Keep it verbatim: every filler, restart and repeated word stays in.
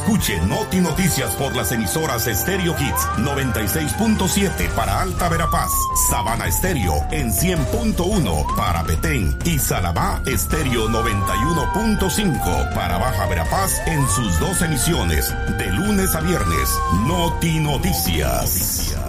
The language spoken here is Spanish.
Escuche Noti Noticias por las emisoras Stereo Hits noventa y seis punto siete para Alta Verapaz, Sabana Estéreo en cien punto uno para Petén y Salamá Estéreo noventa y uno punto cinco para Baja Verapaz en sus dos emisiones de lunes a viernes. Noti Noticias.